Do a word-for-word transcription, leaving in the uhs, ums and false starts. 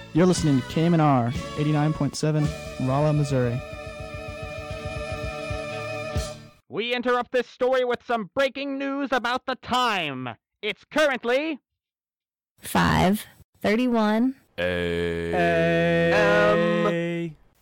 You're listening to K M N R eighty-nine point seven, Rolla, Missouri. We interrupt this story with some breaking news about the time. It's currently five thirty-one A. M.